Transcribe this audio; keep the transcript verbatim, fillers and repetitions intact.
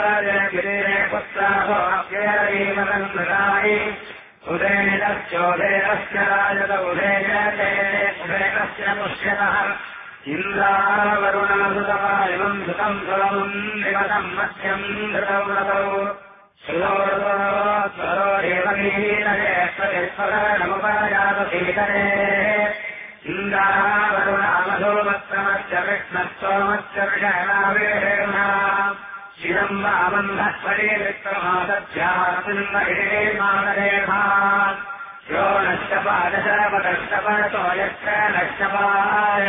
पुत्राभोऽप्येवनन्दरायि उदयनिरश्चोदयस्य राजत उदयजते उदयस्य पुष्यतः इन्द्रावरुणासुतपायमम् धृतम् सुलभम् निमतम् मत्स्यम् धृतव्रतौ सुलोर्वरो देवगीरमुपयातसीतरे इन्द्रावरुणामधोमत्तमश्च कृष्णस्तोमश्च विषयणावेण शिरम् वामन्धस्वरे विक्रमादध्यात्महिरे मानरेखा यो नश्चपादशपदश्चपदतो यश्च नश्चपाय